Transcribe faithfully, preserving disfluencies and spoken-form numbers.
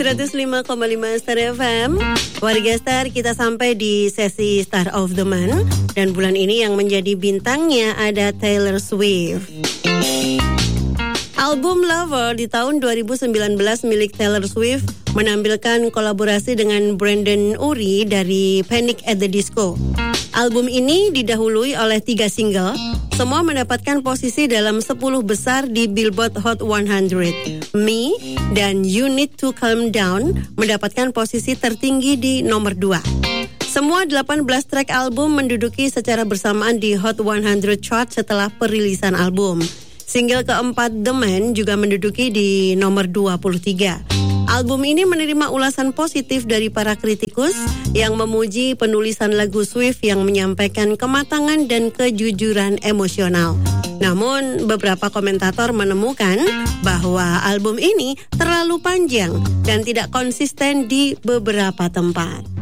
seratus lima koma lima Star F M. Warga Star, kita sampai di sesi Star of the Month. Dan bulan ini yang menjadi bintangnya ada Taylor Swift. Album Lover di tahun dua ribu sembilan belas milik Taylor Swift menampilkan kolaborasi dengan Brandon Urie dari Panic at the Disco. Album ini didahului oleh tiga single, semua mendapatkan posisi dalam sepuluh besar di Billboard Hot seratus. Me dan You Need to Calm Down mendapatkan posisi tertinggi di nomor dua. Semua delapan belas track album menduduki secara bersamaan di Hot seratus chart setelah perilisan album. Single keempat The Man juga menduduki di nomor dua puluh tiga. Album ini menerima ulasan positif dari para kritikus yang memuji penulisan lagu Swift yang menyampaikan kematangan dan kejujuran emosional. Namun, beberapa komentator menemukan bahwa album ini terlalu panjang dan tidak konsisten di beberapa tempat.